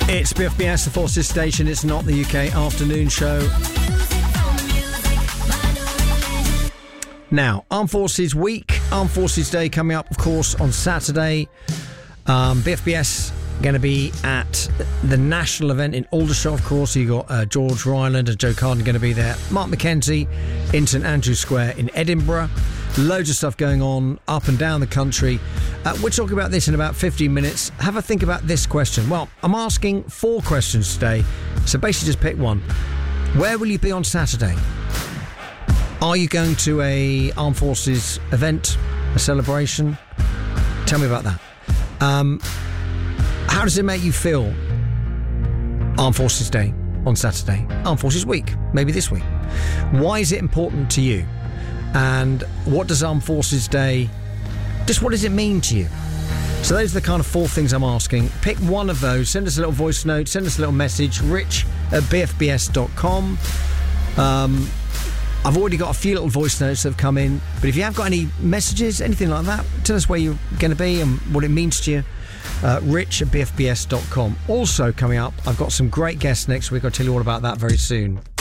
It's BFBS, the Forces Station. It's not the UK afternoon show. Now, Armed Forces Week, Armed Forces Day coming up, of course, on Saturday. BFBS going to be at the national event in Aldershot, of course. You got George Ryland and Joe Carden going to be there. Mark McKenzie in St Andrews Square in Edinburgh. Loads of stuff going on up and down the country. We're talking about this in about 15 minutes. Have a think about this question. Well, I'm asking 4 questions today, so basically just pick one. Where will you be on Saturday? Are you going to a Armed Forces event, a celebration? Tell me about that. How does it make you feel? Armed Forces Day on Saturday. Armed Forces Week, maybe this week. Why is it important to you? And what does Armed Forces Day, just what does it mean to you? So those are the kind of 4 things I'm asking. Pick one of those. Send us a little voice note. Send us a little message. rich@bfbs.com. I've already got a few little voice notes that have come in. But if you have got any messages, anything like that, tell us where you're going to be and what it means to you. rich@bfbs.com. Also coming up, I've got some great guests next week. I'll tell you all about that very soon.